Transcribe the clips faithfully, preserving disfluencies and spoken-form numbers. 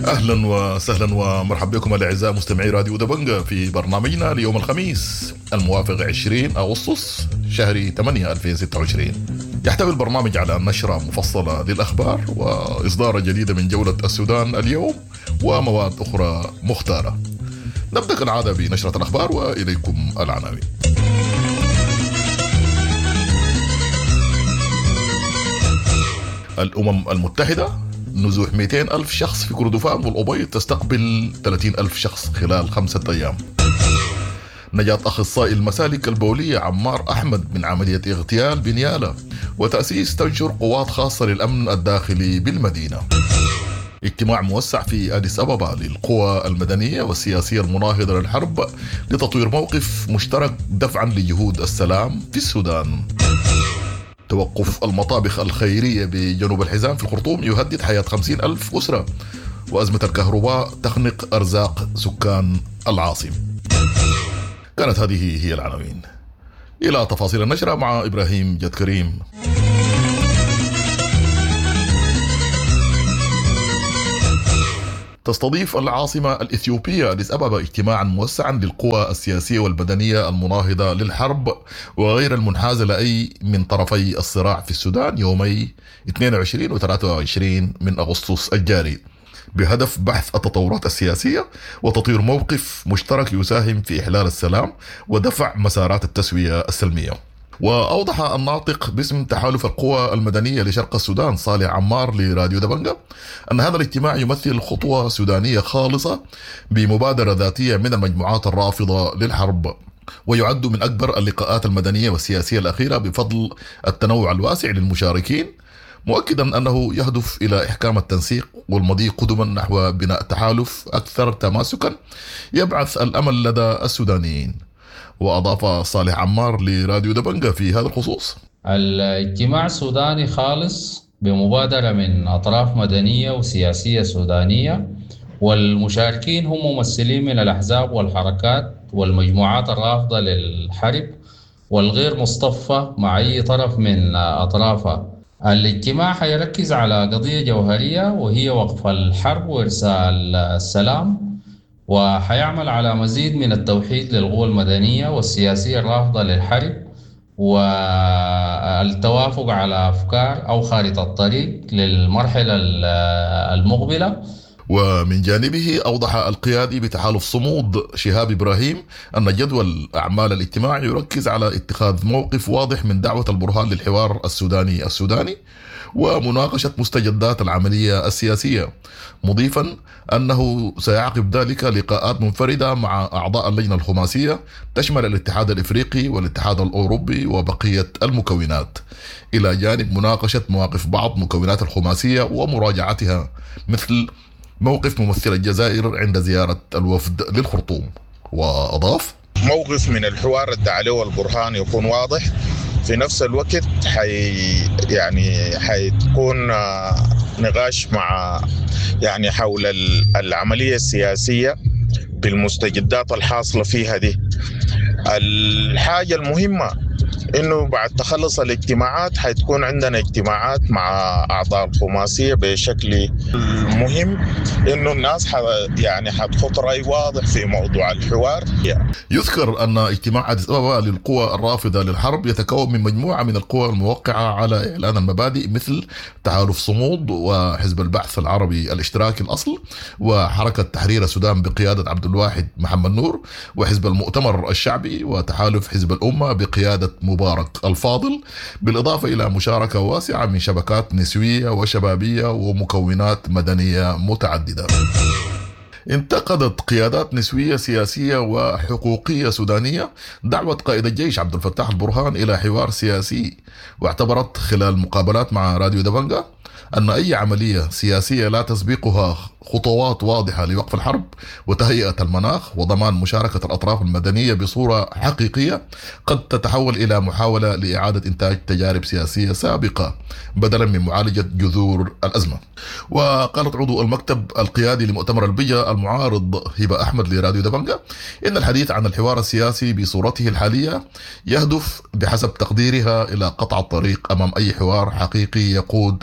أهلا وسهلا ومرحبا بكم الأعزاء مستمعي راديو دبنجة في برنامجنا ليوم الخميس الموافق عشرين أغسطس شهر ثمانية ألفين وستة وعشرين. يحتوي البرنامج على نشرة مفصلة للأخبار وإصدار جديدة من جولة السودان اليوم ومواد أخرى مختارة. نبدأ كالعادة بنشرة الأخبار وإليكم العناوين. الأمم المتحدة: نزوح مئتين ألف شخص في كردفان والأبيض تستقبل ثلاثين ألف شخص خلال خمسة أيام. نجاة أخصائي المسالك البولية عمار أحمد من عملية اغتيال بنيالة، وتأسيس تنشر قوات خاصة للأمن الداخلي بالمدينة. اجتماع موسع في أديس أبابا للقوى المدنية والسياسية المناهضة للحرب لتطوير موقف مشترك دفعا لجهود السلام في السودان. توقف المطابخ الخيرية بجنوب الحزام في الخرطوم يهدد حياة خمسين ألف أسرة، وأزمة الكهرباء تخنق أرزاق سكان العاصمة. كانت هذه هي العناوين. إلى تفاصيل النشرة مع إبراهيم جد كريم. تستضيف العاصمة الإثيوبية أديس أبابا اجتماعا موسعا للقوى السياسية والمدنية المناهضة للحرب وغير المنحازة لأي من طرفي الصراع في السودان يومي اثنين وعشرين و ثلاثة وعشرين من أغسطس الجاري، بهدف بحث التطورات السياسية وتطوير موقف مشترك يساهم في إحلال السلام ودفع مسارات التسوية السلمية. وأوضح الناطق باسم تحالف القوى المدنية لشرق السودان صالح عمار لراديو دبنجة أن هذا الاجتماع يمثل خطوة سودانية خالصة بمبادرة ذاتية من المجموعات الرافضة للحرب، ويعد من أكبر اللقاءات المدنية والسياسية الأخيرة بفضل التنوع الواسع للمشاركين، مؤكدا أنه يهدف إلى إحكام التنسيق والمضي قدما نحو بناء تحالف أكثر تماسكا يبعث الأمل لدى السودانيين. وأضاف صالح عمار لراديو دبنجة في هذا الخصوص: الاجتماع سوداني خالص بمبادرة من أطراف مدنية وسياسية سودانية، والمشاركين هم ممثلين من الأحزاب والحركات والمجموعات الرافضة للحرب والغير مصطفى مع أي طرف من أطرافها. الاجتماع حيركز على قضية جوهرية وهي وقف الحرب وإرسال السلام، وحيعمل على مزيد من التوحيد للقوى المدنية والسياسية الرافضة للحرب والتوافق على أفكار أو خارطة الطريق للمرحلة المقبلة. ومن جانبه أوضح القيادي بتحالف صمود شهاب إبراهيم أن جدول أعمال الاجتماع يركز على اتخاذ موقف واضح من دعوة البرهان للحوار السوداني السوداني ومناقشة مستجدات العملية السياسية، مضيفا أنه سيعقب ذلك لقاءات منفردة مع أعضاء اللجنة الخماسية تشمل الاتحاد الإفريقي والاتحاد الأوروبي وبقية المكونات، إلى جانب مناقشة مواقف بعض مكونات الخماسية ومراجعتها، مثل موقف ممثل الجزائر عند زيارة الوفد للخرطوم. وأضاف: موقف من الحوار الداعي له البرهان يكون واضح، في نفس الوقت حي يعني حيكون نقاش مع يعني حول العملية السياسية بالمستجدات الحاصلة فيها دي. الحاجة المهمة إنه بعد تخلص الاجتماعات حتكون عندنا اجتماعات مع أعضاء الخماسية بشكل مهم، إنه الناس يعني حتخط رأي واضح في موضوع الحوار. يذكر أن اجتماع أديس أبابا للقوى الرافضة للحرب يتكون من مجموعة من القوى الموقعة على إعلان المبادئ، مثل تحالف صمود وحزب البعث العربي الاشتراكي الأصل وحركة تحرير السودان بقيادة عبد الواحد محمد نور وحزب المؤتمر الشعبي وتحالف حزب الأمة بقيادة مبارك الفاضل، بالإضافة إلى مشاركة واسعة من شبكات نسوية وشبابية ومكونات مدنية متعددة. انتقدت قيادات نسوية سياسية وحقوقية سودانية دعوة قائد الجيش عبد الفتاح البرهان إلى حوار سياسي، واعتبرت خلال مقابلات مع راديو دبنجة أن أي عملية سياسية لا تسبقها خطوات واضحة لوقف الحرب وتهيئة المناخ وضمان مشاركة الأطراف المدنية بصورة حقيقية قد تتحول إلى محاولة لإعادة إنتاج تجارب سياسية سابقة بدلا من معالجة جذور الأزمة. وقالت عضو المكتب القيادي لمؤتمر البجة المعارض هبة أحمد لراديو دبنجة إن الحديث عن الحوار السياسي بصورته الحالية يهدف بحسب تقديرها إلى قطع الطريق أمام أي حوار حقيقي يقود إلى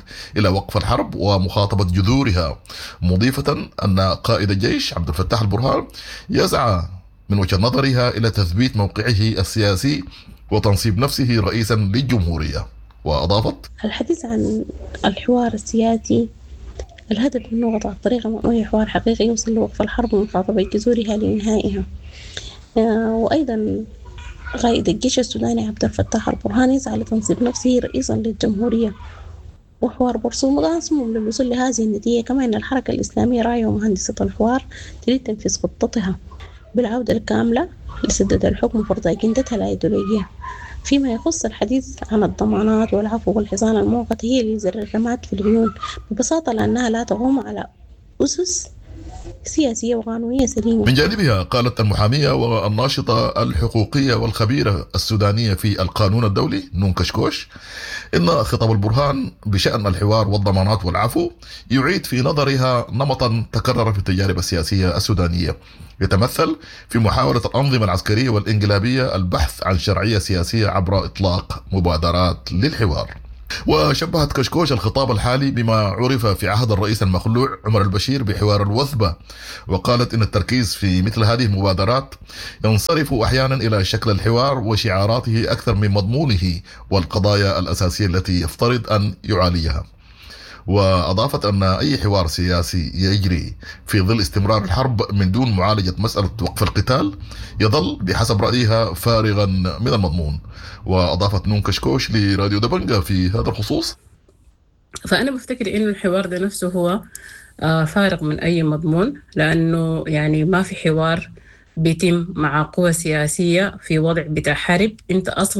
إلى وقف الحرب ومخاطبة جذورها، مضيفة أن قائد الجيش عبد الفتاح البرهان يسعى من وجهة نظرها إلى تثبيت موقعه السياسي وتنصيب نفسه رئيسا للجمهورية. وأضافت: الحديث عن الحوار السياسي الهدف منه وضع الطريقة مأوية حوار حقيقي يوصل لوقف الحرب ومخاطبة جذورها لإنهائها. وأيضا قائد الجيش السوداني عبد الفتاح البرهان يسعى لتنصيب نفسه رئيسا للجمهورية، وحوار برسوم مصمم للوصول لهذه النتيجة. كما أن الحركة الإسلامية راعية ومهندسة الحوار تريد تنفيذ خطتها بالعودة الكاملة لسدة الحكم وفرض أجندتها الأيديولوجية. فيما يخص الحديث عن الضمانات والعفو والحصان المؤقت، هي اللي زر الرماد في العيون ببساطة لأنها لا تقوم على أسس سياسية وقانونية سليمة. من جانبها قالت المحامية والناشطة الحقوقية والخبيرة السودانية في القانون الدولي نون كشكوش إن خطاب البرهان بشأن الحوار والضمانات والعفو يعيد في نظرها نمطا تكرر في التجارب السياسية السودانية، يتمثل في محاولة الأنظمة العسكرية والإنقلابية البحث عن شرعية سياسية عبر إطلاق مبادرات للحوار. وشبهت كشكوش الخطاب الحالي بما عرف في عهد الرئيس المخلوع عمر البشير بحوار الوثبة، وقالت إن التركيز في مثل هذه المبادرات ينصرف أحيانا إلى شكل الحوار وشعاراته أكثر من مضمونه والقضايا الأساسية التي يفترض أن يعالجها. وأضافت أن أي حوار سياسي يجري في ظل استمرار الحرب من دون معالجة مسألة وقف القتال يظل بحسب رأيها فارغا من المضمون. وأضافت نون كشكوش لراديو دبنجة في هذا الخصوص: فأنا بفتكر إنه الحوار ده نفسه هو فارغ من أي مضمون، لأنه يعني ما في حوار بيتم مع قوى سياسية في وضع بتاع حرب. أنت أصلا